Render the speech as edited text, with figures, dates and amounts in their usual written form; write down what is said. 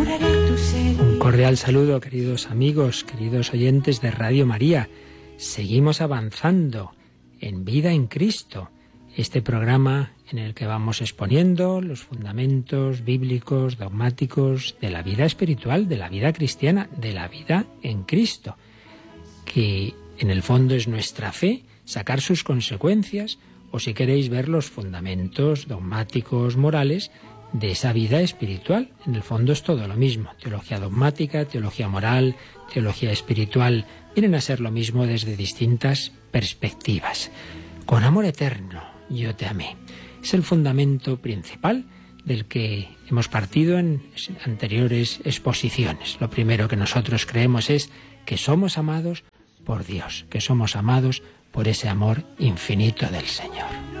Un cordial saludo, queridos amigos, queridos oyentes de Radio María. Seguimos avanzando en Vida en Cristo, este programa en el que vamos exponiendo los fundamentos bíblicos, dogmáticos de la vida espiritual, de la vida cristiana, de la vida en Cristo, que en el fondo es nuestra fe, sacar sus consecuencias, o si queréis ver los fundamentos dogmáticos, morales, de esa vida espiritual. En el fondo es todo lo mismo. Teología dogmática, teología moral, teología espiritual, vienen a ser lo mismo desde distintas perspectivas. Con amor eterno, yo te amé. Es el fundamento principal del que hemos partido en anteriores exposiciones. Lo primero que nosotros creemos es que somos amados por Dios, que somos amados por ese amor infinito del Señor.